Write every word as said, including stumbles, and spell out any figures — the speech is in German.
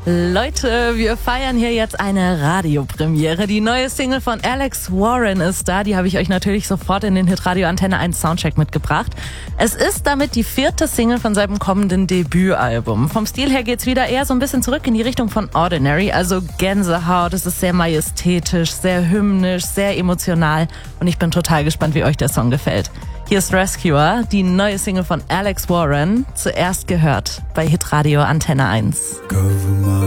Leute, wir feiern hier jetzt eine Radiopremiere. Die neue Single von Alex Warren ist da. Die habe ich euch natürlich sofort in den Hitradio Antenne eins Soundcheck mitgebracht. Es ist damit die vierte Single von seinem kommenden Debütalbum. Vom Stil her geht's wieder eher so ein bisschen zurück in die Richtung von Ordinary, also Gänsehaut. Es ist sehr majestätisch, sehr hymnisch, sehr emotional und ich bin total gespannt, wie euch der Song gefällt. Hier ist Rescuer, die neue Single von Alex Warren, zuerst gehört bei Hitradio Antenne eins. Cover my